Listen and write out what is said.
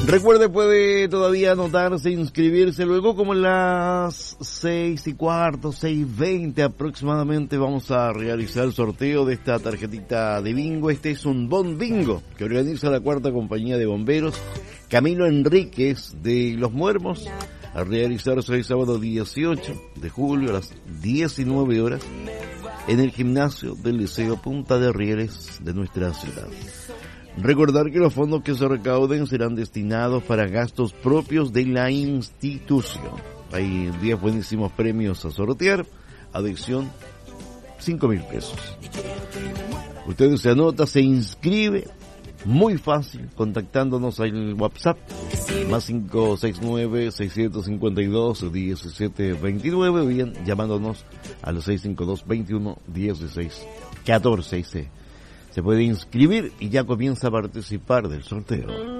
Recuerde, puede todavía anotarse, inscribirse. Luego, como en las 6:15, 6:20 aproximadamente, vamos a realizar el sorteo de esta tarjetita de bingo. Este es un Bon Bingo que organiza la Cuarta Compañía de Bomberos Camilo Enríquez de Los Muermos, a realizarse el sábado 18 de julio a las 19 horas en el gimnasio del Liceo Punta de Rieles de nuestra ciudad. Recordar que los fondos que se recauden serán destinados para gastos propios de la institución. Hay 10 buenísimos premios a sortear, adición 5,000 pesos. Ustedes se anota, se inscribe, muy fácil, contactándonos al WhatsApp, más 569-652-1729, o bien llamándonos al 652-21-16-14. Se puede inscribir y ya comienza a participar del sorteo.